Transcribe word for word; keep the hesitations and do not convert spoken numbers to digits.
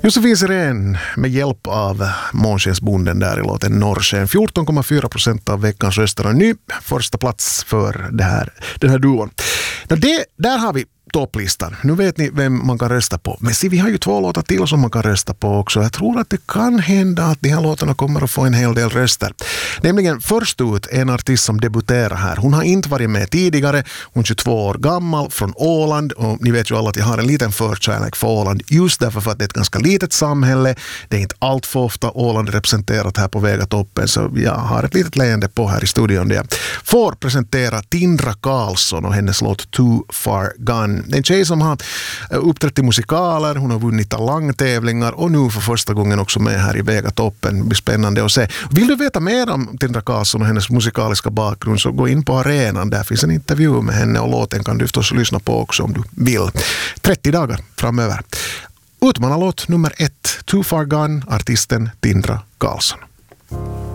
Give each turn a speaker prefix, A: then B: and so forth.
A: Josefin Sirén med hjälp av Månskensbonden där i låten Norrsken. fjorton komma fyra procent av veckans röster och ny första plats för det här, den här duon. Det, där har vi topplistan. Nu vet ni vem man kan rösta på. Men se, vi har ju två låtar till som man kan rösta på också. Jag tror att det kan hända att de här låtarna kommer att få en hel del röster. Nämligen först ut en artist som debuterar här. Hon har inte varit med tidigare. Hon är tjugotvå år gammal från Åland. Och ni vet ju alla att jag har en liten förkärlek för Åland. Just därför för att det är ett ganska litet samhälle. Det är inte allt för ofta Åland representerat här på Vegatoppen. Så jag har ett litet leende på här i studion. Där jag får presentera Tindra Karlsson och hennes låt Too Far Gone. En tjej som har uppträtt i musikaler, hon har vunnit talangtävlingar och nu för första gången också med här i Vegatoppen. Det blir spännande att se. Vill du veta mer om Tindra Karlsson och hennes musikaliska bakgrund så gå in på arenan. Där finns en intervju med henne och låten kan du förstås lyssna på också om du vill. trettio dagar framöver. Utmanarlåt nummer ett, Too Far Gone, artisten Tindra Karlsson.